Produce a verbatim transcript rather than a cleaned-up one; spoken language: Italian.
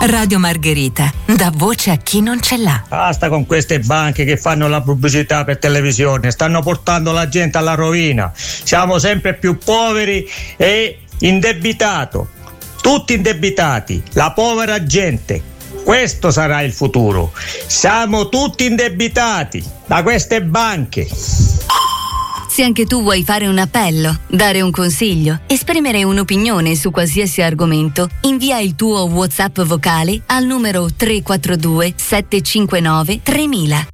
Radio Margherita dà voce a chi non ce l'ha. Basta con queste banche che fanno la pubblicità per televisione, stanno portando la gente alla rovina. Siamo sempre più poveri e indebitato, tutti indebitati, la povera gente. Questo sarà il futuro. Siamo tutti indebitati da queste banche. Se anche tu vuoi fare un appello, dare un consiglio, esprimere un'opinione su qualsiasi argomento, invia il tuo WhatsApp vocale al numero tre quattro due sette cinque nove tremila.